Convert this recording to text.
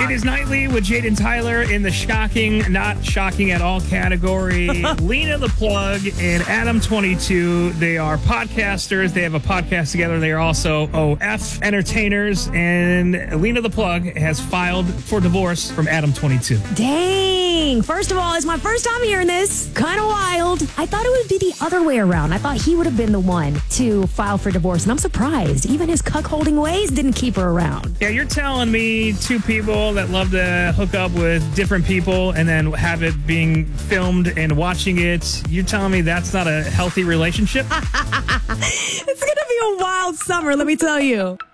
It is Nightly with Jaden Tyler in the shocking, not shocking at all category. Lena the Plug and Adam22. They are podcasters. They have a podcast together. They are also OF entertainers. And Lena the Plug has filed for divorce from Adam22. Dang. First of all, it's my first time hearing this. Kind of wild. I thought it would be the other way around. I thought he would have been the one to file for divorce. And I'm surprised. Even his cuckolding ways didn't keep her around. Yeah, you're telling me two people that love to hook up with different people and then have it being filmed and watching it. You're telling me that's not a healthy relationship? It's going to be a wild summer, let me tell you.